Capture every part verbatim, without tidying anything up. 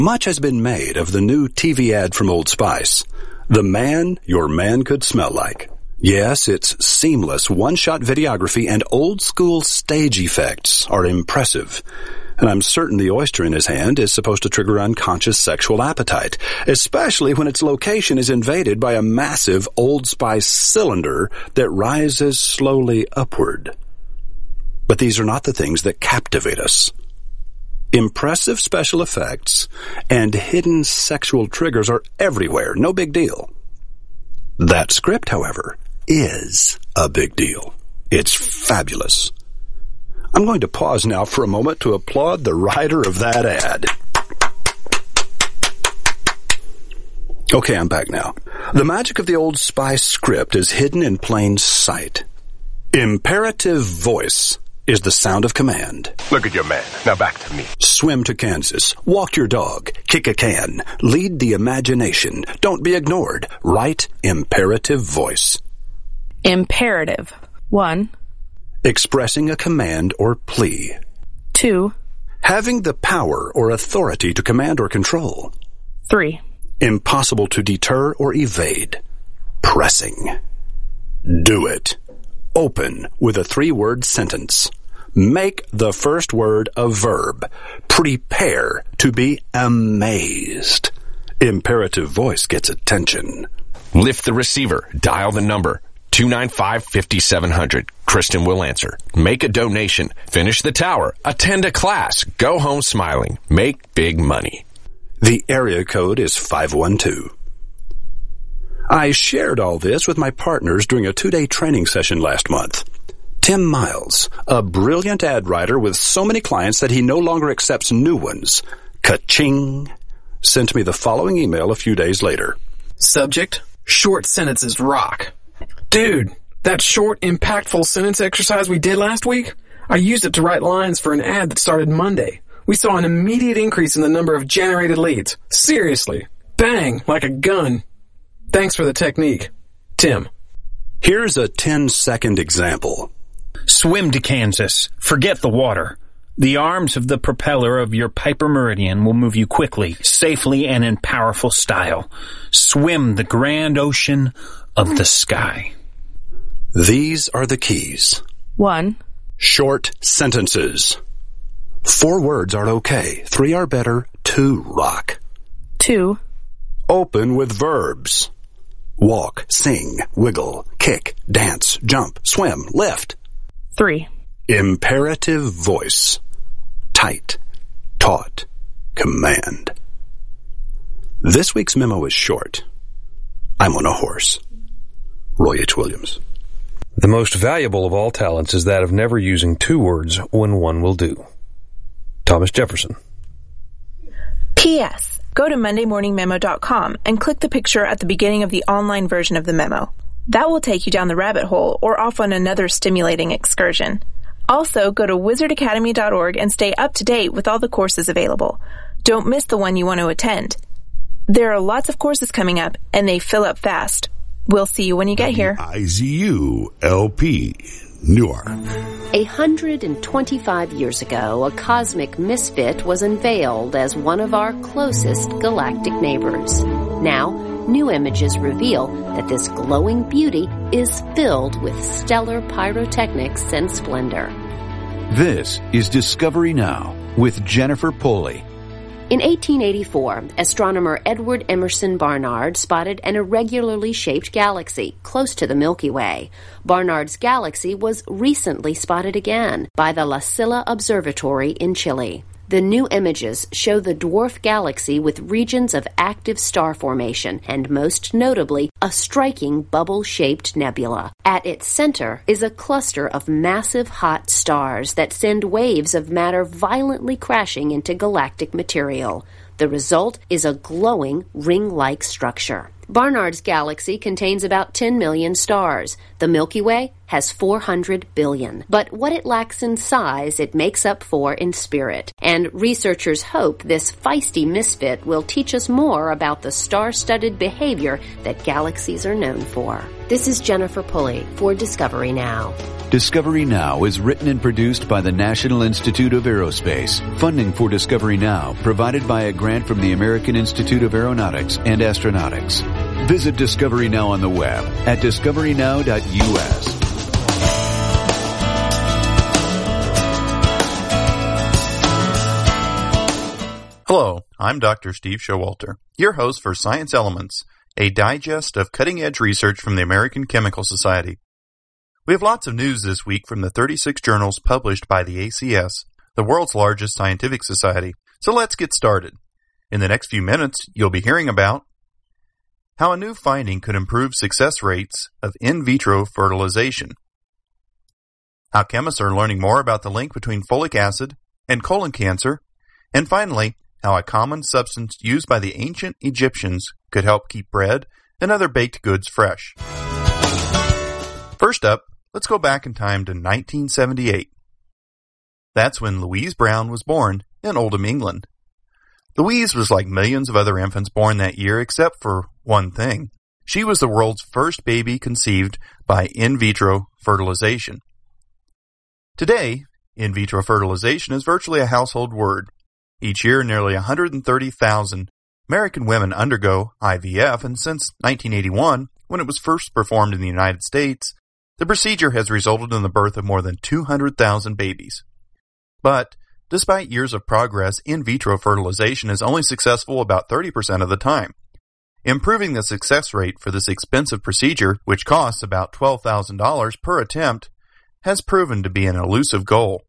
Much has been made of the new T V ad from Old Spice. The man your man could smell like. Yes, its seamless one-shot videography and old-school stage effects are impressive. And I'm certain the oyster in his hand is supposed to trigger unconscious sexual appetite, especially when its location is invaded by a massive Old Spice cylinder that rises slowly upward. But these are not the things that captivate us. Impressive special effects and hidden sexual triggers are everywhere, no big deal. That script, however, is a big deal. It's fabulous. I'm going to pause now for a moment to applaud the writer of that ad. Okay, I'm back now. The magic of the Old Spice script is hidden in plain sight. Imperative voice is the sound of command. Look at your man. Now back to me. Swim to Kansas. Walk your dog. Kick a can. Lead the imagination. Don't be ignored. Write imperative voice. Imperative. One. Expressing a command or plea. Two. Having the power or authority to command or control. Three. Impossible to deter or evade. Pressing. Do it. Open with a three-word sentence. Make the first word a verb. Prepare to be amazed. Imperative voice gets attention. Lift the receiver. Dial the number. two nine five, five seven zero zero. Kristen will answer. Make a donation. Finish the tower. Attend a class. Go home smiling. Make big money. The area code is five one two. I shared all this with my partners during a two-day training session last month. Tim Miles, a brilliant ad writer with so many clients that he no longer accepts new ones, ka-ching, sent me the following email a few days later. Subject, short sentences rock. Dude, that short, impactful sentence exercise we did last week, I used it to write lines for an ad that started Monday. We saw an immediate increase in the number of generated leads. Seriously. Bang, like a gun. Thanks for the technique. Tim. Here's a ten-second example. Swim to Kansas. Forget the water. The arms of the propeller of your Piper Meridian will move you quickly, safely, and in powerful style. Swim the grand ocean of the sky. These are the keys. One. Short sentences. Four words are okay. Three are better. Two rock. Two. Open with verbs. Walk, sing, wiggle, kick, dance, jump, swim, lift. Three. Imperative voice. Tight, taut, command. This week's memo is short. I'm on a horse. Roy H. Williams. The most valuable of all talents is that of never using two words when one will do. Thomas Jefferson. P S. Go to monday morning memo dot com and click the picture at the beginning of the online version of the memo. That will take you down the rabbit hole or off on another stimulating excursion. Also, go to wizard academy dot org and stay up to date with all the courses available. Don't miss the one you want to attend. There are lots of courses coming up, and they fill up fast. We'll see you when you get here. I Z U L P, Newark. A hundred and twenty-five years ago, a cosmic misfit was unveiled as one of our closest galactic neighbors. Now, new images reveal that this glowing beauty is filled with stellar pyrotechnics and splendor. This is Discovery Now with Jennifer Pulley. In eighteen eighty-four, astronomer Edward Emerson Barnard spotted an irregularly shaped galaxy close to the Milky Way. Barnard's galaxy was recently spotted again by the La Silla Observatory in Chile. The new images show the dwarf galaxy with regions of active star formation and, most notably, a striking bubble-shaped nebula. At its center is a cluster of massive hot stars that send waves of matter violently crashing into galactic material. The result is a glowing, ring-like structure. Barnard's galaxy contains about ten million stars. The Milky Way has four hundred billion. But what it lacks in size, it makes up for in spirit. And researchers hope this feisty misfit will teach us more about the star-studded behavior that galaxies are known for. This is Jennifer Pulley for Discovery Now. Discovery Now is written and produced by the National Institute of Aerospace. Funding for Discovery Now provided by a grant from the American Institute of Aeronautics and Astronautics. Visit Discovery Now on the web at discovery now dot U S. Hello, I'm Doctor Steve Showalter, your host for Science Elements, a digest of cutting-edge research from the American Chemical Society. We have lots of news this week from the thirty-six journals published by the A C S, the world's largest scientific society. So let's get started. In the next few minutes, you'll be hearing about how a new finding could improve success rates of in vitro fertilization, how chemists are learning more about the link between folic acid and colon cancer, and finally, how a common substance used by the ancient Egyptians could help keep bread and other baked goods fresh. First up, let's go back in time to nineteen seventy-eight. That's when Louise Brown was born in Oldham, England. Louise was like millions of other infants born that year except for one thing. She was the world's first baby conceived by in vitro fertilization. Today, in vitro fertilization is virtually a household word. Each year, nearly one hundred thirty thousand American women undergo I V F, and since nineteen eighty-one, when it was first performed in the United States, the procedure has resulted in the birth of more than two hundred thousand babies. But, despite years of progress, in vitro fertilization is only successful about thirty percent of the time. Improving the success rate for this expensive procedure, which costs about twelve thousand dollars per attempt, has proven to be an elusive goal.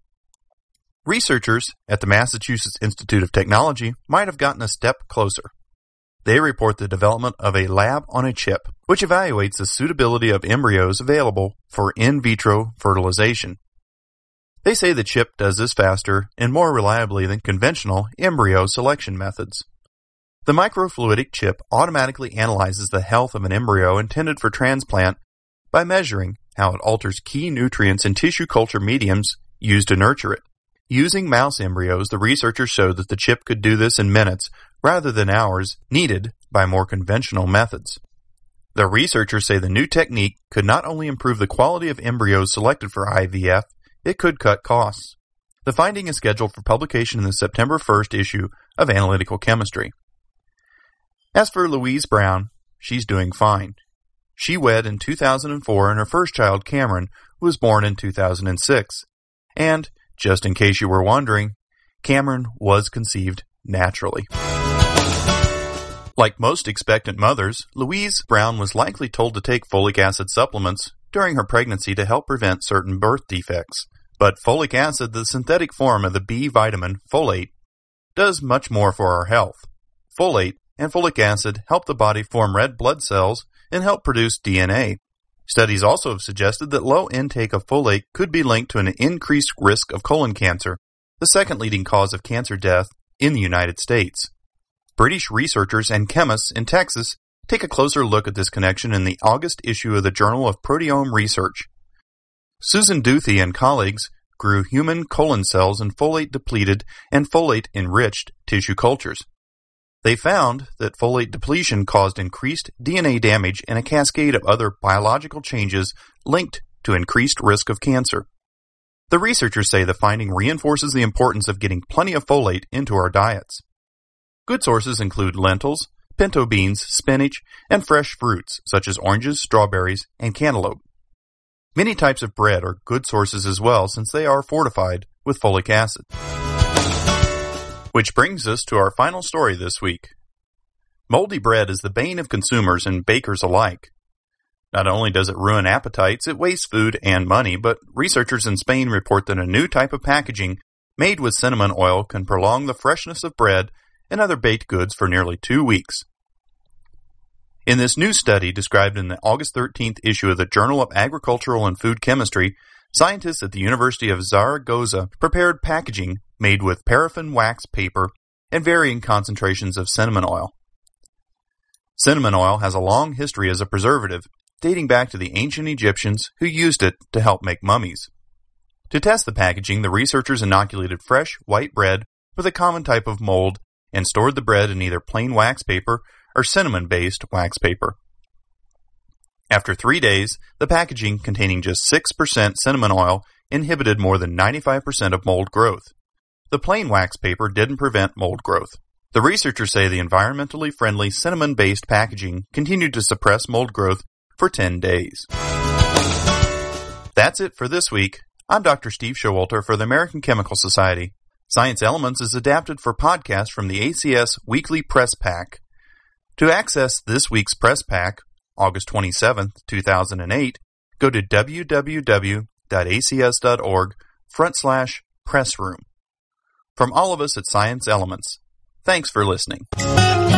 Researchers at the Massachusetts Institute of Technology might have gotten a step closer. They report the development of a lab-on-a-chip, which evaluates the suitability of embryos available for in vitro fertilization. They say the chip does this faster and more reliably than conventional embryo selection methods. The microfluidic chip automatically analyzes the health of an embryo intended for transplant by measuring how it alters key nutrients in tissue culture mediums used to nurture it. Using mouse embryos, the researchers showed that the chip could do this in minutes rather than hours needed by more conventional methods. The researchers say the new technique could not only improve the quality of embryos selected for I V F, it could cut costs. The finding is scheduled for publication in the September first issue of Analytical Chemistry. As for Louise Brown, she's doing fine. She wed in two thousand four, and her first child, Cameron, was born in two thousand six. And, just in case you were wondering, Cameron was conceived naturally. Like most expectant mothers, Louise Brown was likely told to take folic acid supplements during her pregnancy to help prevent certain birth defects. But folic acid, the synthetic form of the B vitamin folate, does much more for our health. Folate and folic acid help the body form red blood cells and help produce D N A. Studies also have suggested that low intake of folate could be linked to an increased risk of colon cancer, the second leading cause of cancer death in the United States. British researchers and chemists in Texas take a closer look at this connection in the August issue of the Journal of Proteome Research. Susan Duthie and colleagues grew human colon cells in folate-depleted and folate-enriched tissue cultures. They found that folate depletion caused increased D N A damage and a cascade of other biological changes linked to increased risk of cancer. The researchers say the finding reinforces the importance of getting plenty of folate into our diets. Good sources include lentils, pinto beans, spinach, and fresh fruits such as oranges, strawberries, and cantaloupe. Many types of bread are good sources as well since they are fortified with folic acid. Which brings us to our final story this week. Moldy bread is the bane of consumers and bakers alike. Not only does it ruin appetites, it wastes food and money, but researchers in Spain report that a new type of packaging made with cinnamon oil can prolong the freshness of bread and other baked goods for nearly two weeks. In this new study described in the August thirteenth issue of the Journal of Agricultural and Food Chemistry, scientists at the University of Zaragoza prepared packaging made with paraffin wax paper and varying concentrations of cinnamon oil. Cinnamon oil has a long history as a preservative, dating back to the ancient Egyptians who used it to help make mummies. To test the packaging, the researchers inoculated fresh, white bread with a common type of mold and stored the bread in either plain wax paper or cinnamon-based wax paper. After three days, the packaging containing just six percent cinnamon oil inhibited more than ninety-five percent of mold growth. The plain wax paper didn't prevent mold growth. The researchers say the environmentally friendly cinnamon-based packaging continued to suppress mold growth for ten days. That's it for this week. I'm Doctor Steve Showalter for the American Chemical Society. Science Elements is adapted for podcast from the A C S Weekly Press Pack. To access this week's press pack, August twenty-seventh, two thousand eight, go to w w w dot a c s dot org front slash press room. From all of us at Science Elements, thanks for listening.